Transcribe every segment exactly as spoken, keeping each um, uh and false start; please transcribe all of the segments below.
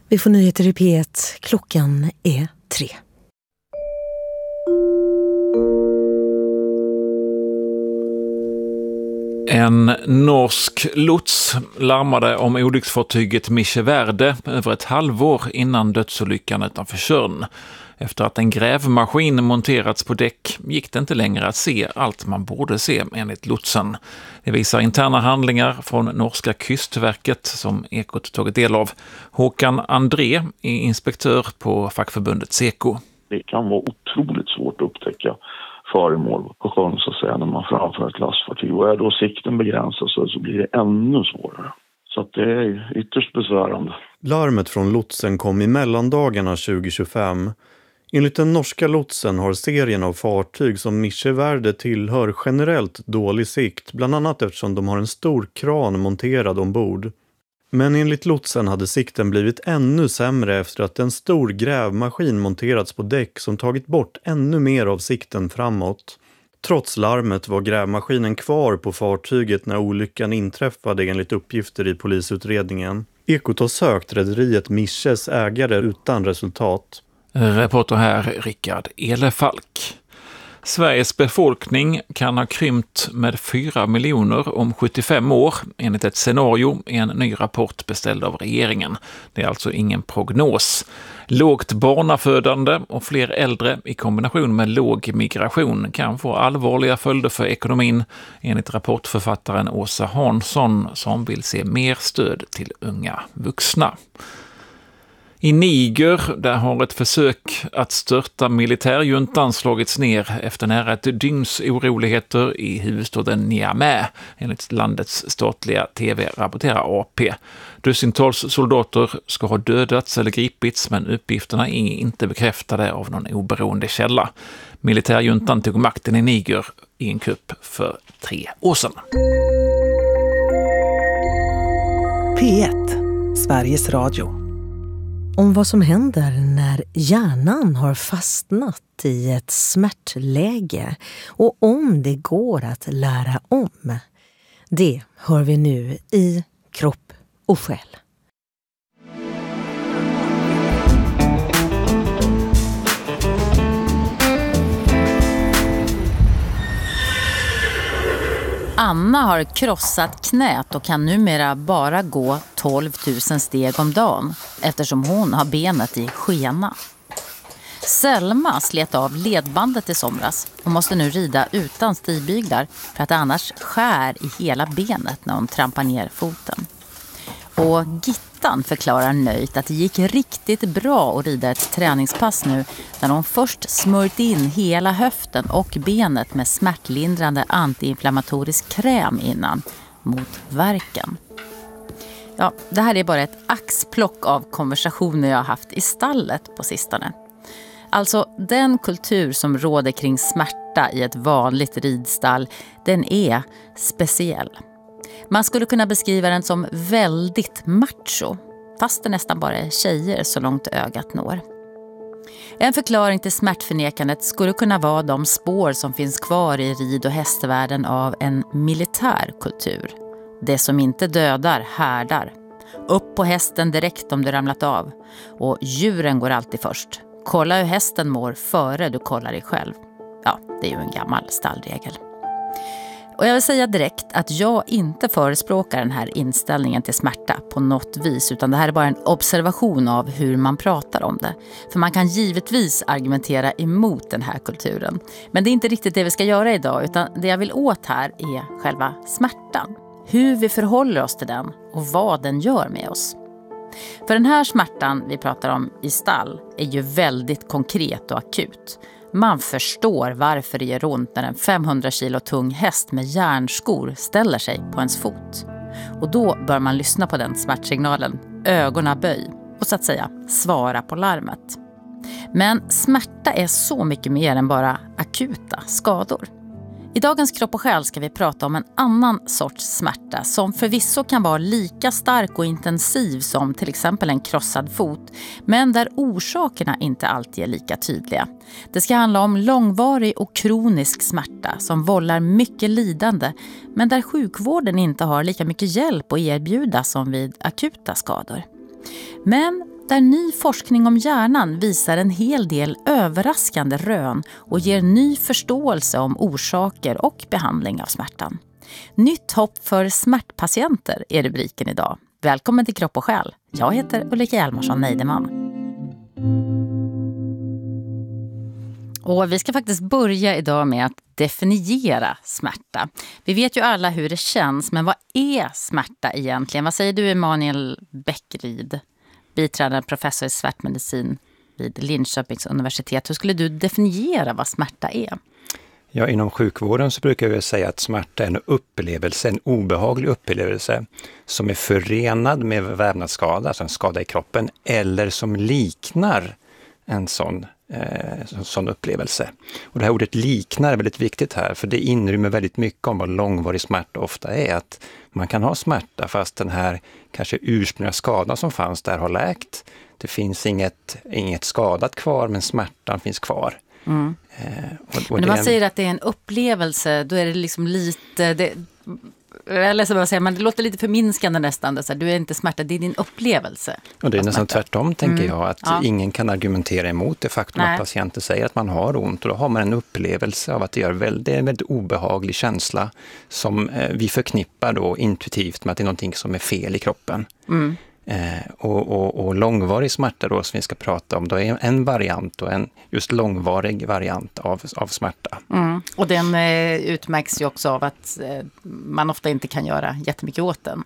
Vi får nyheter i P ett. Klockan är tre. En norsk lots larmade om olycksfartyget Mische Verde över ett halvår innan dödsolyckan utanför Tjörn. Efter att en grävmaskin monterats på däck gick det inte längre att se allt man borde se enligt lotsen. Det visar interna handlingar från norska kystverket som Ekot tagit del av. Håkan André är inspektör på fackförbundet Seko. Det kan vara otroligt svårt att upptäcka föremål på sjön så att säga när man framför ett lastfartyg. Och är då sikten begränsad så, så blir det ännu svårare. Så att det är ytterst besvärande. Larmet från lotsen kom i mellandagarna tjugo tjugofem. Enligt den norska lotsen har serien av fartyg som Mische Verde tillhör generellt dålig sikt, bland annat eftersom de har en stor kran monterad ombord. Men enligt lotsen hade sikten blivit ännu sämre efter att en stor grävmaskin monterats på däck som tagit bort ännu mer av sikten framåt. Trots larmet var grävmaskinen kvar på fartyget när olyckan inträffade enligt uppgifter i polisutredningen. Ekot har sökt rederiet Misches ägare utan resultat. Reporter här Rickard Elefalk. Sveriges befolkning kan ha krympt med fyra miljoner om sjuttiofem år enligt ett scenario i en ny rapport beställd av regeringen. Det är alltså ingen prognos. Lågt barnafödande och fler äldre i kombination med låg migration kan få allvarliga följder för ekonomin enligt rapportförfattaren Åsa Hansson som vill se mer stöd till unga vuxna. I Niger, där har ett försök att störta militärjuntan slagits ner efter nära ett dygns oroligheter i huvudstaden Niamey, enligt landets statliga tv rapporterar A P. Dussintals soldater ska ha dödats eller gripits, men uppgifterna är inte bekräftade av någon oberoende källa. Militärjuntan tog makten i Niger i en kupp för tre år sedan. P ett, Sveriges Radio. Om vad som händer när hjärnan har fastnat i ett smärtläge och om det går att lära om. Det hör vi nu i Kropp och själ. Anna har krossat knät och kan numera bara gå tolv tusen steg om dagen eftersom hon har benet i skena. Selma slet av ledbandet i somras och måste nu rida utan stigbyglar för att annars skär i hela benet när hon trampar ner foten. Och Gittan förklarar nöjt att det gick riktigt bra att rida ett träningspass nu när hon först smörjt in hela höften och benet med smärtlindrande antiinflammatorisk kräm innan mot värken. Ja, det här är bara ett axplock av konversationer jag har haft i stallet på sistone. Alltså den kultur som råder kring smärta i ett vanligt ridstall, den är speciell. Man skulle kunna beskriva den som väldigt macho, fast det nästan bara är tjejer så långt ögat når. En förklaring till smärtförnekandet skulle kunna vara de spår som finns kvar i rid- och hästvärlden av en militär kultur. Det som inte dödar härdar. Upp på hästen direkt om du ramlat av. Och djuren går alltid först. Kolla hur hästen mår före du kollar dig själv. Ja, det är ju en gammal stallregel. Och jag vill säga direkt att jag inte förespråkar den här inställningen till smärta på något vis, utan det här är bara en observation av hur man pratar om det. För man kan givetvis argumentera emot den här kulturen. Men det är inte riktigt det vi ska göra idag, utan det jag vill åt här är själva smärtan. Hur vi förhåller oss till den och vad den gör med oss. För den här smärtan vi pratar om i stall är ju väldigt konkret och akut. Man förstår varför det gör ont när en femhundra kilo tung häst med järnskor ställer sig på ens fot. Och då bör man lyssna på den smärtsignalen, ögonen böj och så att säga svara på larmet. Men smärta är så mycket mer än bara akuta skador. I dagens Kropp och själ ska vi prata om en annan sorts smärta som förvisso kan vara lika stark och intensiv som till exempel en krossad fot, men där orsakerna inte alltid är lika tydliga. Det ska handla om långvarig och kronisk smärta som vållar mycket lidande, men där sjukvården inte har lika mycket hjälp att erbjuda som vid akuta skador. Men där ny forskning om hjärnan visar en hel del överraskande rön och ger ny förståelse om orsaker och behandling av smärtan. Nytt hopp för smärtpatienter är rubriken idag. Välkommen till Kropp och själ. Jag heter Ulrika Hjalmarsson Neideman. Och vi ska faktiskt börja idag med att definiera smärta. Vi vet ju alla hur det känns, men vad är smärta egentligen? Vad säger du, Emanuel Bäckryd, biträdande professor i smärtmedicin vid Linköpings universitet? Hur skulle du definiera vad smärta är? Ja, inom sjukvården så brukar vi säga att smärta är en upplevelse, en obehaglig upplevelse som är förenad med vävnadsskada, alltså en skada i kroppen, eller som liknar en sån, eh, sån upplevelse. Och det här ordet liknar är väldigt viktigt här, för det inrymmer väldigt mycket om vad långvarig smärta ofta är. Att man kan ha smärta fast den här kanske ursprungliga skadan som fanns där har läkt. Det finns inget, inget skadat kvar, men smärtan finns kvar. Mm. Eh, och, och Men när man en... säger att det är en upplevelse, då är det liksom lite... Det... Eller så säga, men det låter lite förminskande nästan. Det så här, du är inte smärta, det är din upplevelse. Och det är nästan smärta. tvärtom, tänker mm. jag. Att ja. ingen kan argumentera emot det faktum Nej. Att patienter säger att man har ont. Och då har man en upplevelse av att det, gör väldigt, det är en väldigt obehaglig känsla som eh, vi förknippar då intuitivt med att det är någonting som är fel i kroppen. Mm. Eh, och, och, och långvarig smärta då, som vi ska prata om, då är en variant och en just långvarig variant av, av smärta. Mm. Och den eh, utmärks ju också av att eh, man ofta inte kan göra jättemycket åt den.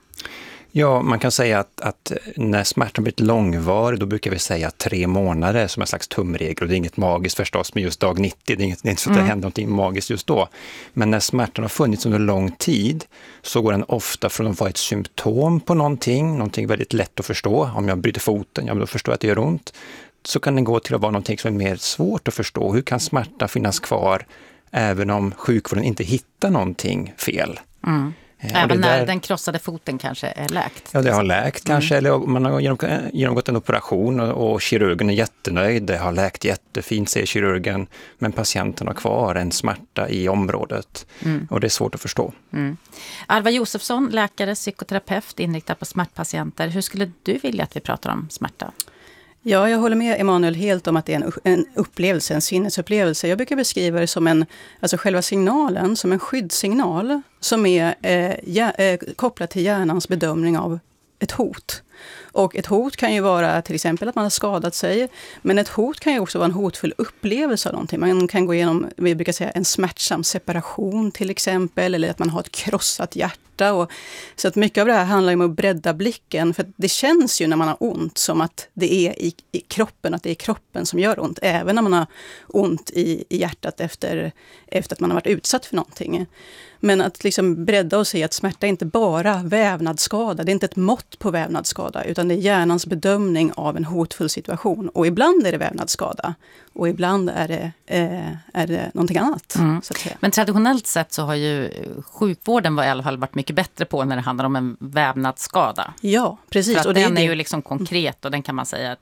Ja, man kan säga att, att när smärtan blir långvarig, då brukar vi säga tre månader som en slags tumregel. Och det är inget magiskt förstås med just dag nittio, det är, inget, det är inte så att det mm. händer någonting magiskt just då. Men när smärtan har funnits under lång tid så går den ofta från att vara ett symptom på någonting, någonting väldigt lätt att förstå. Om jag bryter foten, ja, då förstår jag att det gör ont. Så kan den gå till att vara någonting som är mer svårt att förstå. Hur kan smärta finnas kvar även om sjukvården inte hittar någonting fel? Mm. Även när där, den krossade foten kanske är läkt. Ja, det har läkt kanske. Mm. Eller man har genomgått en operation och, och kirurgen är jättenöjd. Det har läkt jättefint, säger kirurgen. Men patienten har kvar en smärta i området. Mm. Och det är svårt att förstå. Mm. Alva Josefsson, läkare, psykoterapeut, inriktad på smärtpatienter. Hur skulle du vilja att vi pratar om smärta? Ja, jag håller med Emanuel helt om att det är en, en upplevelse, en sinnesupplevelse. Jag brukar beskriva det som en, alltså själva signalen, som en skyddssignal som är eh, ja, eh, kopplad till hjärnans bedömning av ett hot. Och ett hot kan ju vara till exempel att man har skadat sig, men ett hot kan ju också vara en hotfull upplevelse av någonting. Man kan gå igenom, vi brukar säga, en smärtsam separation till exempel, eller att man har ett krossat hjärta. Och, så att mycket av det här handlar om att bredda blicken, för det känns ju när man har ont som att det är i, i kroppen, att det är kroppen som gör ont, även när man har ont i, i hjärtat efter, efter att man har varit utsatt för någonting. Men att liksom bredda och se att smärta är inte bara vävnadsskada, det är inte ett mått på vävnadsskada, utan det är hjärnans bedömning av en hotfull situation. Och ibland är det vävnadsskada och ibland är det, eh, är det någonting annat. Mm. Så att säga. Men traditionellt sett så har ju sjukvården var i alla fall varit mycket bättre på när det handlar om en vävnadsskada. Ja, precis. För att och den det är ju liksom konkret och den kan man säga att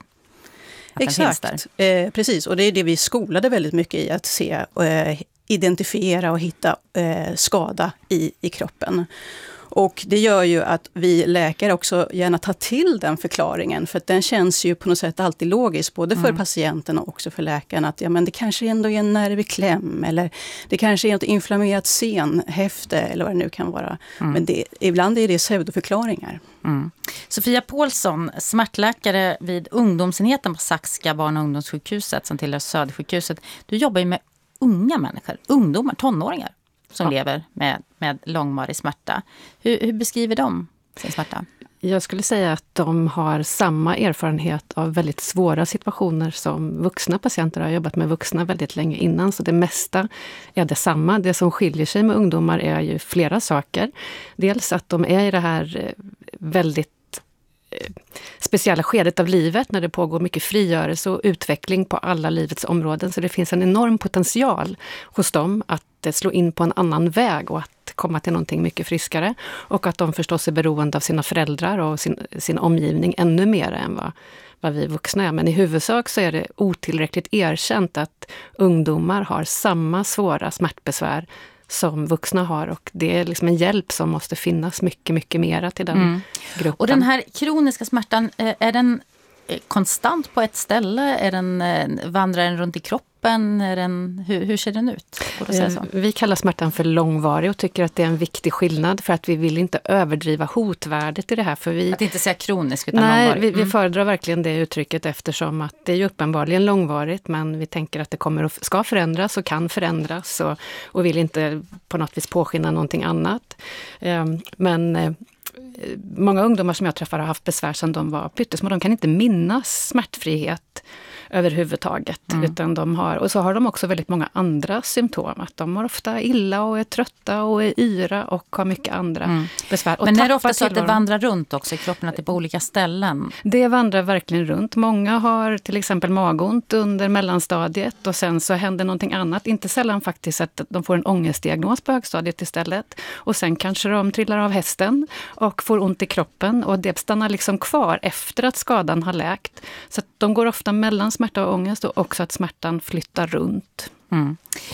Exakt, den finns där. Eh, precis. Och det är det vi skolade väldigt mycket i, att se eh, identifiera och hitta eh, skada i, i kroppen. Och det gör ju att vi läkare också gärna tar till den förklaringen, för att den känns ju på något sätt alltid logisk, både för mm. patienten och också för läkaren, att ja, men det kanske ändå är en nerv i kläm, eller det kanske är ett inflammerat senhäfte, eller vad det nu kan vara. Mm. Men det, ibland är det pseudoförklaringar. Mm. Sofia Paulsson, smärtläkare vid ungdomsenheten på Saxka barn- och ungdomssjukhuset som tillhör Södersjukhuset. Du jobbar ju med unga människor, ungdomar, tonåringar som ja. lever med, med långvarig smärta. Hur, hur beskriver de sin smärta? Jag skulle säga att de har samma erfarenhet av väldigt svåra situationer som vuxna patienter har jobbat med vuxna väldigt länge innan. Så det mesta är detsamma. Det som skiljer sig med ungdomar är ju flera saker. Dels att de är i det här väldigt speciella skedet av livet när det pågår mycket frigörelse och utveckling på alla livets områden. Så det finns en enorm potential hos dem att slå in på en annan väg och att komma till någonting mycket friskare. Och att de förstås är beroende av sina föräldrar och sin, sin omgivning ännu mer än vad, vad vi vuxna är. Men i huvudsak så är det otillräckligt erkänt att ungdomar har samma svåra smärtbesvär som vuxna har, och det är liksom en hjälp som måste finnas mycket, mycket mera till den mm. gruppen. Och den här kroniska smärtan, är den konstant på ett ställe? Är den, vandrar den runt i kroppen? Är den, hur, hur ser den ut? Säga så? Vi kallar smärtan för långvarig och tycker att det är en viktig skillnad för att vi vill inte överdriva hotvärdet i det här. För vi, att inte säga kronisk utan nej, långvarig. Vi, vi mm. föredrar verkligen det uttrycket eftersom att det är ju uppenbarligen långvarigt, men vi tänker att det kommer att, ska förändras och kan förändras och, och vill inte på något vis påskynda någonting annat. Men många ungdomar som jag träffar har haft besvär sedan de var pyttesmå. De kan inte minnas smärtfrihet överhuvudtaget. Mm. Utan de har, och så har de också väldigt många andra symptom. Att de mår ofta illa och är trötta och är yra och har mycket andra mm. besvär. Och men är det ofta så att det vandrar runt också i kroppen, att det är på olika ställen? Det vandrar verkligen runt. Många har till exempel magont under mellanstadiet och sen så händer någonting annat. Inte sällan faktiskt att de får en ångestdiagnos på högstadiet istället. Och sen kanske de trillar av hästen och får ont i kroppen och det stannar liksom kvar efter att skadan har läkt. Så att de går ofta mellan smärta och ångest och också att smärtan flyttar runt. Mm.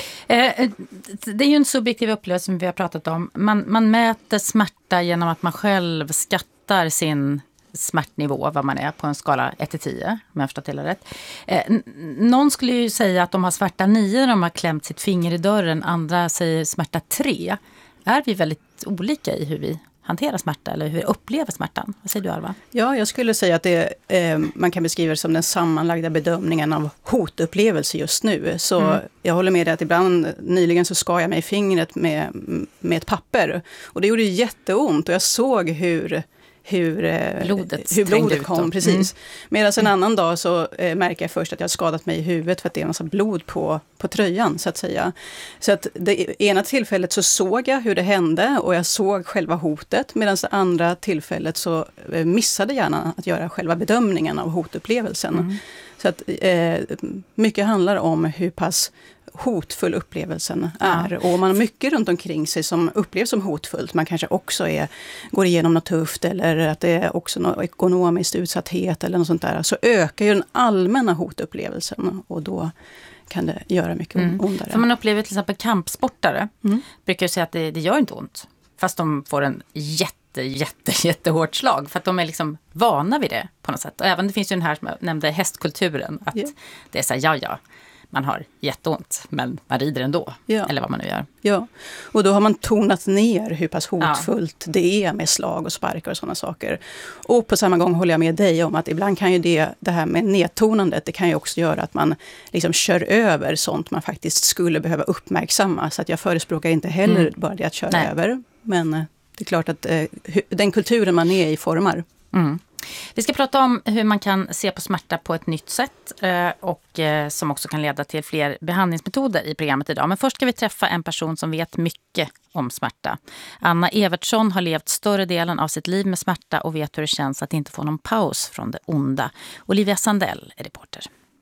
Eh, det är ju en subjektiv upplevelse som vi har pratat om. Man, man mäter smärta genom att man själv skattar sin smärtnivå, vad man är på en skala ett till tio, om jag förstått hela rätt. Eh, n- någon skulle ju säga att de har smärta nio när de har klämt sitt finger i dörren, andra säger smärta tre. Är vi väldigt olika i hur vi hantera smärta eller hur upplever smärtan? Vad säger du, Alva? Ja, jag skulle säga att det, eh, man kan beskriva det som den sammanlagda bedömningen av hotupplevelse just nu. Så mm. jag håller med dig att ibland, nyligen så skar jag mig i fingret med, med ett papper. Och det gjorde jätteont och jag såg hur hur blodet, hur blodet kom, mm. precis. Medan en annan dag så eh, märker jag först att jag har skadat mig i huvudet för att det är en massa blod på, på tröjan, så att säga. Så att det ena tillfället så såg jag hur det hände och jag såg själva hotet, medan det andra tillfället så eh, missade hjärnan att göra själva bedömningen av hotupplevelsen. Mm. Så att eh, mycket handlar om hur pass hotfull upplevelsen är. Ja. Och man har mycket runt omkring sig som upplevs som hotfullt. Man kanske också är, går igenom något tufft eller att det är också något ekonomisk utsatthet eller något sånt där. Så ökar ju den allmänna hotupplevelsen och då kan det göra mycket mm. ondare. För man upplever till exempel kampsportare mm. brukar ju säga att det, det gör inte ont. Fast de får en jätte, jätte, jättehårt slag. För att de är liksom vana vid det på något sätt. Och även det finns ju den här som jag nämnde, hästkulturen. Att yeah. det är så här, ja ja. Man har jätteont, men man rider ändå. Ja. Eller vad man nu gör. Ja, och då har man tonat ner hur pass hotfullt ja. det är med slag och sparkar och sådana saker. Och på samma gång håller jag med dig om att ibland kan ju det, det här med nedtonandet, det kan ju också göra att man liksom kör över sånt man faktiskt skulle behöva uppmärksamma. Så att jag förespråkar inte heller mm. bara det att köra Nej. över. Men det är klart att eh, den kulturen man är i formar. Mm. Vi ska prata om hur man kan se på smärta på ett nytt sätt och som också kan leda till fler behandlingsmetoder i programmet idag. Men först ska vi träffa en person som vet mycket om smärta. Anna Evertsson har levt större delen av sitt liv med smärta och vet hur det känns att inte få någon paus från det onda. Olivia Sandell är reporter.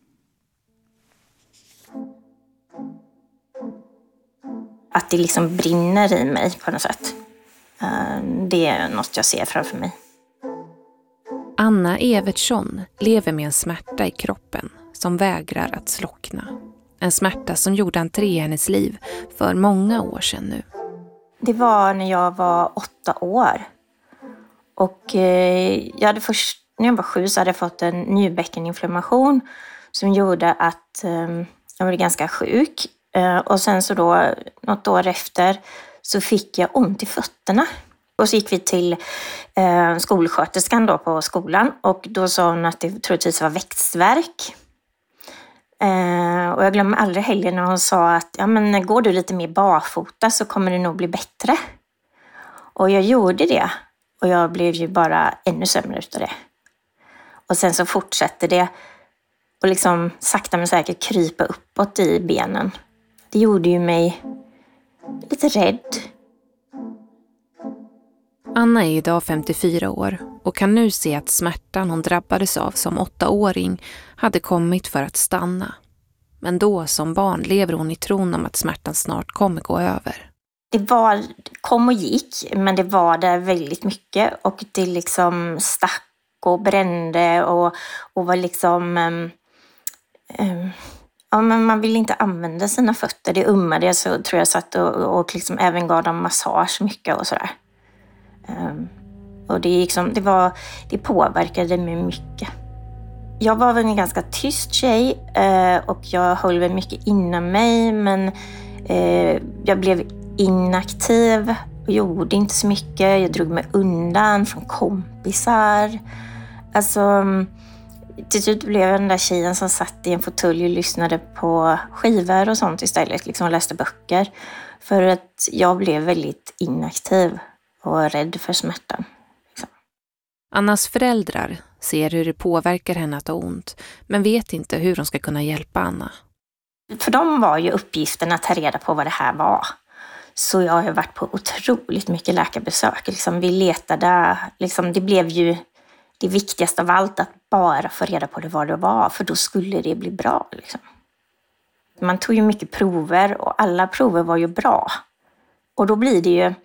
Att det liksom brinner i mig på något sätt. Det är något jag ser framför mig. Anna Evertsson lever med en smärta i kroppen som vägrar att slockna. En smärta som gjorde entré i hennes liv för många år sedan nu. Det var när jag var åtta år. Och eh, jag hade först, när jag var sju så hade jag fått en njubäckeninflammation som gjorde att eh, jag var ganska sjuk. Eh, och sen så då, något år efter, så fick jag ont i fötterna. Och så gick vi till eh, skolsköterskan då på skolan och då sa hon att det troligtvis var växtvärk. Eh, och jag glömmer aldrig heller när hon sa att ja, men går du lite mer barfota så kommer det nog bli bättre. Och jag gjorde det och jag blev ju bara ännu sämre utav det. Och sen så fortsatte det och liksom sakta men säkert krypa uppåt i benen. Det gjorde ju mig lite rädd. Anna är idag femtiofyra år och kan nu se att smärtan hon drabbades av som åttaåring hade kommit för att stanna. Men då som barn lever hon i tron om att smärtan snart kommer gå över. Det var, kom och gick, men det var där väldigt mycket och det liksom stack och brände och, och var liksom... Um, um, ja, men man vill inte använda sina fötter. Det ummade, så tror jag satt och, och liksom även gav dem massage mycket och sådär. Um, och det, liksom, det, var, det påverkade mig mycket. Jag var väl en ganska tyst tjej och jag höll väl mycket inom mig, men jag blev inaktiv och gjorde inte så mycket. Jag drog mig undan från kompisar. Alltså, till slut blev jag den där tjejen som satt i en fåtölj och lyssnade på skivor och sånt istället, liksom läste böcker. För att jag blev väldigt inaktiv och rädd för smärtan. Liksom. Annas föräldrar ser hur det påverkar henne att ha ont, men vet inte hur de ska kunna hjälpa Anna. För dem var ju uppgiften att ta reda på vad det här var. Så jag har varit på otroligt mycket läkarbesök. Liksom, vi letade, liksom, det blev ju det viktigaste av allt att bara få reda på det vad det var, för då skulle det bli bra. Liksom. Man tog ju mycket prover och alla prover var ju bra. Och då blir det ju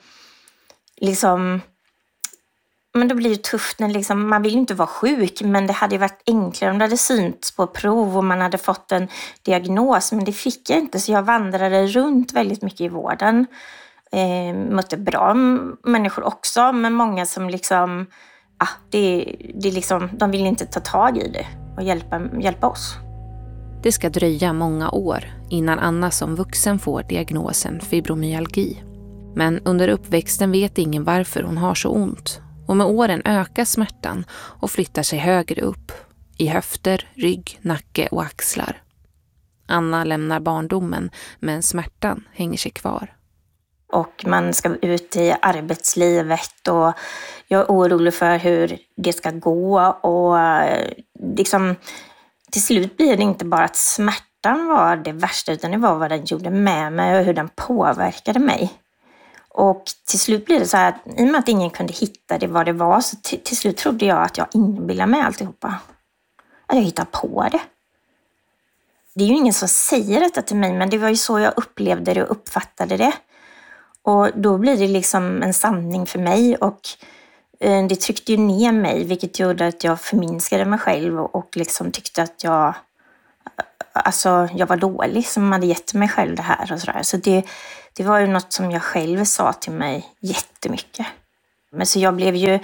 liksom, men då blir det tufft när liksom, man vill ju inte vara sjuk, men det hade varit enklare om det hade synts på prov och man hade fått en diagnos, men det fick jag inte, så jag vandrade runt väldigt mycket i vården. Eh, mötte bra människor också, men många som liksom, ah, det, det liksom, de vill inte ta tag i det och hjälpa, hjälpa oss. Det ska dröja många år innan Anna som vuxen får diagnosen fibromyalgi. Men under uppväxten vet ingen varför hon har så ont. Och med åren ökar smärtan och flyttar sig högre upp. I höfter, rygg, nacke och axlar. Anna lämnar barndomen, men smärtan hänger sig kvar. Och man ska ut i arbetslivet och jag är orolig för hur det ska gå. Och liksom, till slut blir det inte bara att smärtan var det värsta, utan det var vad den gjorde med mig och hur den påverkade mig. Och till slut blev det så här att i och med att ingen kunde hitta det vad det var, så till, till slut trodde jag att jag inbillade mig alltihopa. Att jag hittade på det. Det är ju ingen som säger detta till mig, men det var ju så jag upplevde det och uppfattade det. Och då blir det liksom en sanning för mig och eh, det tryckte ju ner mig, vilket gjorde att jag förminskade mig själv och, och liksom tyckte att jag, alltså, jag var dålig som hade gett mig själv det här och sådär. Så det, det var ju något som jag själv sa till mig jättemycket. Men så jag blev ju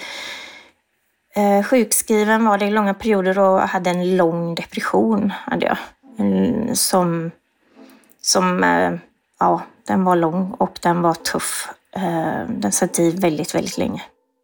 eh, sjukskriven var det i långa perioder och hade en lång depression hade jag. En, som, som eh, ja, den var lång och den var tuff. Eh, den satt i väldigt, väldigt länge.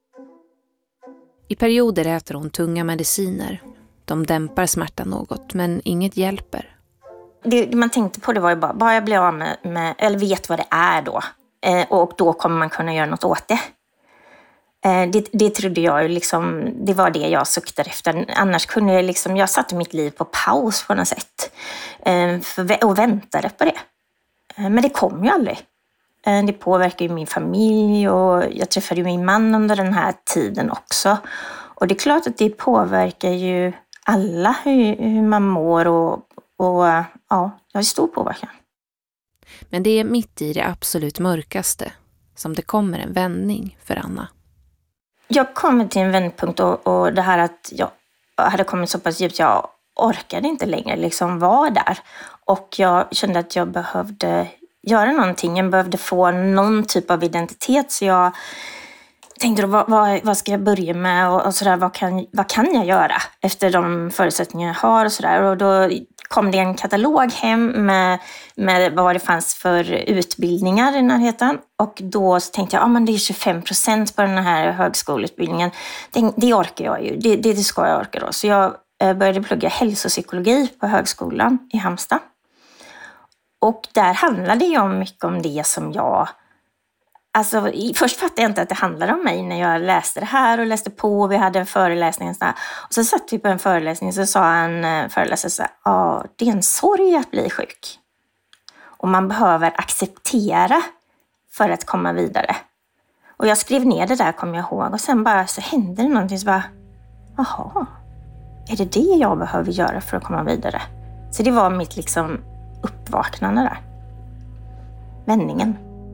I perioder äter hon tunga mediciner. De dämpar smärtan något, men inget hjälper. Det, det man tänkte på det var ju bara, bara jag blir av med, med, eller vet vad det är då. Eh, och då kommer man kunna göra något åt det. Eh, det, det trodde jag ju liksom, det var det jag suktade efter. Annars kunde jag liksom, jag satte mitt liv på paus på något sätt. Eh, för, och väntade på det. Eh, men det kom ju aldrig. Eh, det påverkar ju min familj och jag träffade ju min man under den här tiden också. Och det är klart att det påverkar ju alla hur, hur man mår och, och ja, det har stor påverkan. Men det är mitt i det absolut mörkaste som det kommer en vändning för Anna. Jag kom till en vändpunkt och, och det här att jag hade kommit så pass djupt, jag orkade inte längre liksom vara där. Och jag kände att jag behövde göra någonting, jag behövde få någon typ av identitet, så jag tänkte då, vad, vad, vad ska jag börja med och, och sådär, vad kan, vad kan jag göra efter de förutsättningar jag har och sådär. Och då kom det en katalog hem med, med vad det fanns för utbildningar i närheten. Och då så tänkte jag, ja ah, men det är tjugofem procent på den här högskoleutbildningen. Det, det orkar jag ju, det, det ska jag orka då. Så jag började plugga hälsopsykologi på högskolan i Halmstad. Och där handlade jag mycket om det som jag... Alltså, först fattade jag inte att det handlade om mig när jag läste det här och läste på. Vi hade en föreläsning och, och så satt vi på en föreläsning, så sa en föreläsare så här, ja, det är en sorg att bli sjuk. Och man behöver acceptera för att komma vidare. Och jag skrev ner det där, kommer jag ihåg. Och sen bara så hände det någonting, så bara, jaha, är det det jag behöver göra för att komma vidare? Så det var mitt liksom uppvaknande där. Vändningen.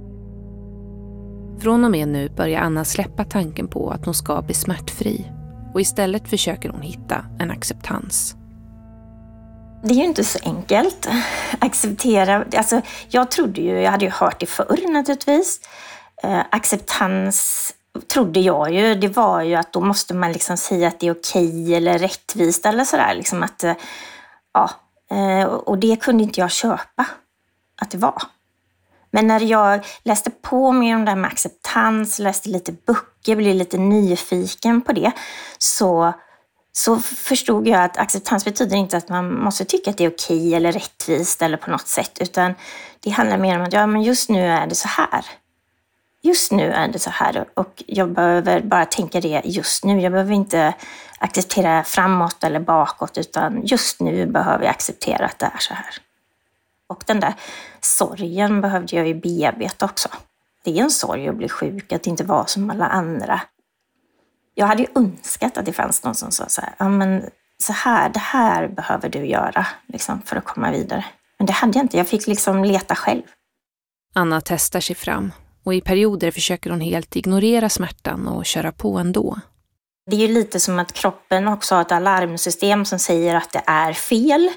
Från och med nu börjar Anna släppa tanken på att hon ska bli smärtfri. Och istället försöker hon hitta en acceptans. Det är ju inte så enkelt. Acceptera. Alltså, jag trodde ju, jag hade ju hört det förr naturligtvis. Eh, acceptans trodde jag ju, det var ju att då måste man liksom säga att det är okej eller rättvist eller sådär. Liksom att, ja, och det kunde inte jag köpa att det var. Men när jag läste på mer om det här med acceptans, läste lite böcker, blev lite nyfiken på det, så, så förstod jag att acceptans betyder inte att man måste tycka att det är okej eller rättvist eller på något sätt, utan det handlar mer om att ja, men just nu är det så här. Just nu är det så här och jag behöver bara tänka det just nu. Jag behöver inte acceptera framåt eller bakåt, utan just nu behöver jag acceptera att det är så här. Och den där sorgen behövde jag ju bearbeta också. Det är en sorg att bli sjuk, att inte vara som alla andra. Jag hade ju önskat att det fanns någon som sa så här, ja men så här, det här behöver du göra liksom, för att komma vidare. Men det hade jag inte, jag fick liksom leta själv. Anna testar sig fram och i perioder försöker hon helt ignorera smärtan och köra på ändå. Det är ju lite som att kroppen också har ett alarmsystem som säger att det är fel.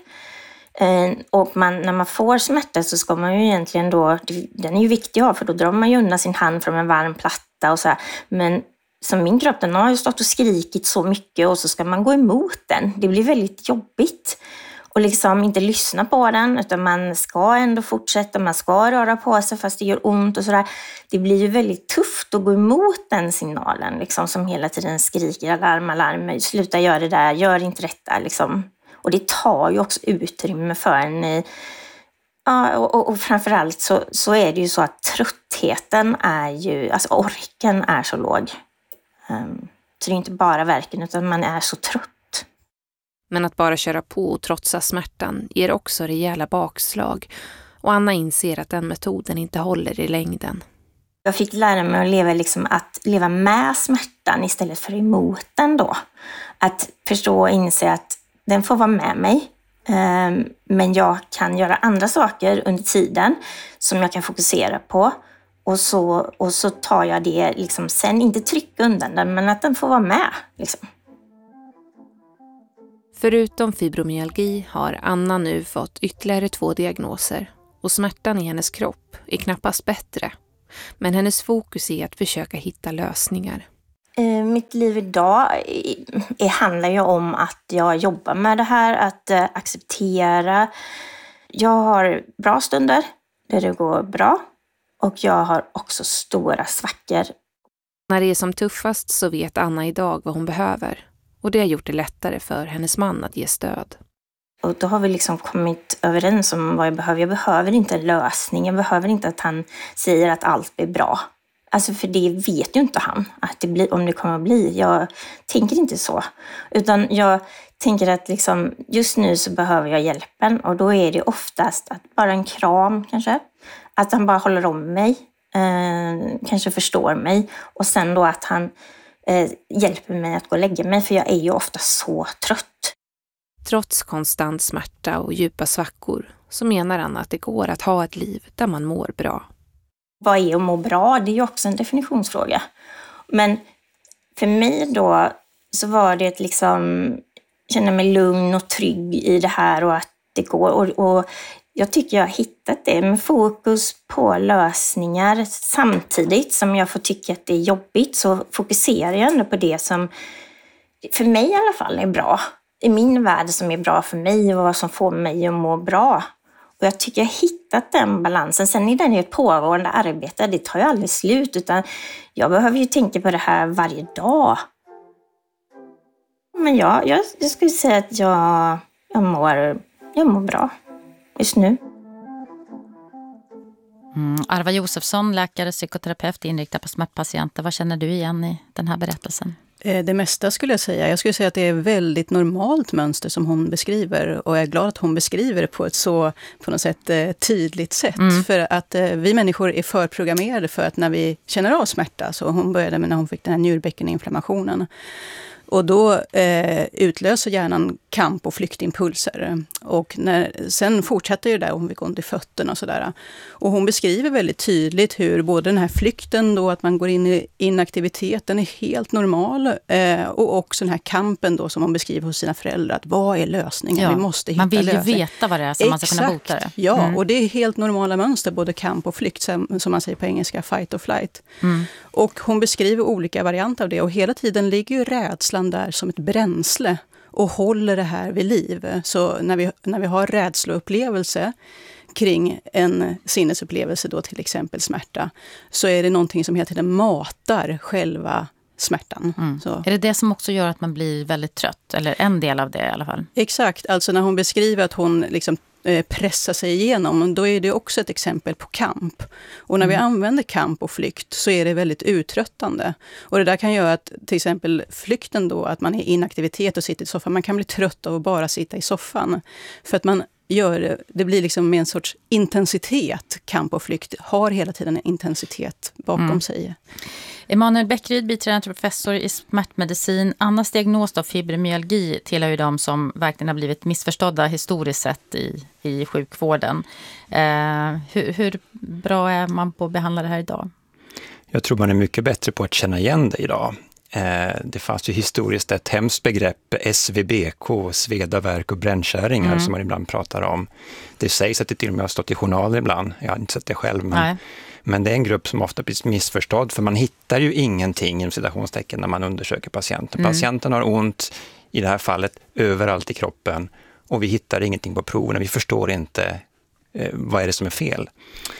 Och man, när man får smärta så ska man ju egentligen då, den är ju viktig av, för då drar man ju undan sin hand från en varm platta och så här. Men som min kropp, den har ju stått och skrikit så mycket och så ska man gå emot den. Det blir väldigt jobbigt. Och liksom inte lyssna på den, utan man ska ändå fortsätta, man ska röra på sig fast det gör ont och sådär. Det blir ju väldigt tufft att gå emot den signalen liksom, som hela tiden skriker alarm, alarm, sluta göra det där, gör inte detta liksom. Och det tar ju också utrymme för en i, ja, och, och, och framförallt så, så är det ju så att tröttheten är ju, alltså orken är så låg. Um, så det är inte bara verken utan man är så trött. Men att bara köra på och trotsa smärtan ger också rejäla bakslag. Och Anna inser att den metoden inte håller i längden. Jag fick lära mig att leva, liksom, att leva med smärtan istället för emot den då. Att förstå och inse att den får vara med mig. Men jag kan göra andra saker under tiden som jag kan fokusera på. Och så, och så tar jag det liksom sen, inte trycka undan den, men att den får vara med liksom. Förutom fibromyalgi har Anna nu fått ytterligare två diagnoser och smärtan i hennes kropp är knappast bättre. Men hennes fokus är att försöka hitta lösningar. Mitt liv idag handlar ju om att jag jobbar med det här, att acceptera. Jag har bra stunder där det går bra och jag har också stora svackor. När det är som tuffast så vet Anna idag vad hon behöver. Och det har gjort det lättare för hennes man att ge stöd. Och då har vi liksom kommit överens om vad jag behöver. Jag behöver inte en lösning. Jag behöver inte att han säger att allt blir bra. Alltså för det vet ju inte han att det blir, om det kommer att bli. Jag tänker inte så. Utan jag tänker att liksom, just nu så behöver jag hjälpen. Och då är det oftast att bara en kram kanske. Att han bara håller om mig. Eh, kanske förstår mig. Och sen då att han eh, hjälper mig att gå och lägga mig. För jag är ju ofta så trött. Trots konstant smärta och djupa svackor så menar han att det går att ha ett liv där man mår bra. Vad är att må bra? Det är ju också en definitionsfråga. Men för mig då så var det att liksom känna mig lugn och trygg i det här och att det går. Och, och jag tycker jag har hittat det med fokus på lösningar. Samtidigt som jag får tycka att det är jobbigt så fokuserar jag ändå på det som för mig i alla fall är bra. I min värld som är bra för mig och vad som får mig att må bra. Och jag tycker jag har hittat den balansen. Sen är den ju ett pågående arbete. Det tar ju aldrig slut. Utan jag behöver ju tänka på det här varje dag. Men ja, jag, jag skulle säga att jag, jag, mår, jag mår bra just nu. Mm, Arva Josefsson, läkare, psykoterapeut, inriktad på smärtpatienter. Vad känner du igen i den här berättelsen? Det mesta skulle jag säga. Jag skulle säga att det är ett väldigt normalt mönster som hon beskriver. Och jag är glad att hon beskriver det på ett så på något sätt tydligt sätt. Mm. För att vi människor är förprogrammerade för att när vi känner av smärta, så hon började med när hon fick den här njurbäckeninflammationen. Och då eh, utlöser hjärnan kamp- och flyktimpulser. Och när, sen fortsätter det där, hon fick ont i fötterna och sådär. Och hon beskriver väldigt tydligt hur både den här flykten då, att man går in i inaktiviteten, är helt normal. Eh, och också den här kampen då som hon beskriver hos sina föräldrar. Att vad är lösningen? Ja, vi måste hitta man vill ju lösning. veta vad det är som man ska kunna bota det. Ja, Mm. och det är helt normala mönster, både kamp och flykt, som, som man säger på engelska, fight or flight. Mm. Och hon beskriver olika varianter av det, och hela tiden ligger ju rädslan där som ett bränsle och håller det här vid liv. Så när vi, när vi har rädsloupplevelse kring en sinnesupplevelse, då till exempel smärta, så är det någonting som hela tiden matar själva smärtan. Mm. Så. Är det det som också gör att man blir väldigt trött? Eller en del av det i alla fall? Exakt, alltså när hon beskriver att hon liksom pressa sig igenom, då är det också ett exempel på kamp. Och när mm. vi använder kamp och flykt så är det väldigt uttröttande. Och det där kan göra att till exempel flykten då, att man är i inaktivitet och sitter i soffan, man kan bli trött av att bara sitta i soffan. För att man gör det, det blir liksom med en sorts intensitet, kamp och flykt har hela tiden en intensitet bakom mm. sig. Emanuel Bäckryd, biträdande professor i smärtmedicin. Annas diagnos av fibromyalgi tillhör ju de som verkligen har blivit missförstådda historiskt sett i, i sjukvården. Eh, hur, hur bra är man på att behandla det här idag? Jag tror man är mycket bättre på att känna igen det idag. Eh, det fanns ju historiskt ett hemskt begrepp, S V B K, sveda, värk och brännkäringar mm. som man ibland pratar om. Det sägs att det till och med har stått i journaler ibland. Jag har inte sett det själv, men... Nej. Men det är en grupp som ofta blir missförstådd, för man hittar ju ingenting inom citationstecken när man undersöker patienten. Mm. Patienten har ont, i det här fallet, överallt i kroppen, och vi hittar ingenting på proven. Vi förstår inte eh, vad är det som är fel.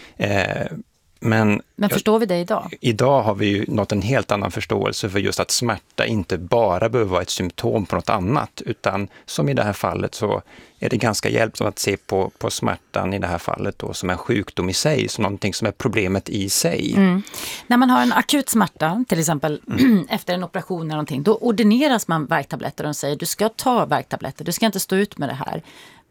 Eh, men men förstår jag, vi det idag? Idag har vi ju nått en helt annan förståelse för just att smärta inte bara behöver vara ett symptom på något annat, utan som i det här fallet så är det ganska hjälpsamt att se på, på smärtan i det här fallet då, som en sjukdom i sig, som någonting som är problemet i sig. Mm. När man har en akut smärta, till exempel mm. efter en operation eller någonting, då ordineras man värktabletter och de säger du ska ta värktabletter, du ska inte stå ut med det här.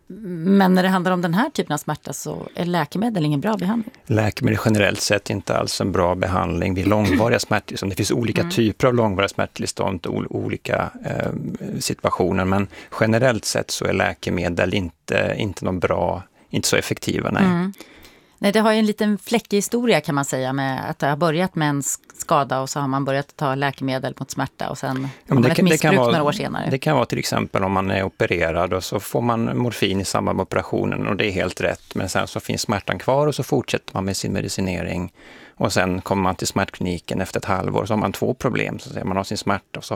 Men när det handlar om den här typen av smärta så är läkemedel ingen bra behandling. Läkemedel generellt sett inte alls en bra behandling vid långvariga smärttillstånd. Det finns olika mm. typer av långvariga smärttillstånd och olika eh, situationer, men generellt sett så är läkemedel inte, inte någon bra, inte så effektiva. Nej. Mm. Nej, det har ju en liten fläckig historia kan man säga, med att det har börjat med en skada och så har man börjat ta läkemedel mot smärta och sen ja, har man ett missbruk vara, några år senare. Det kan vara till exempel om man är opererad och så får man morfin i samband med operationen och det är helt rätt, men sen så finns smärtan kvar och så fortsätter man med sin medicinering och sen kommer man till smärtkliniken efter ett halvår så har man två problem. Så man har sin smärta och så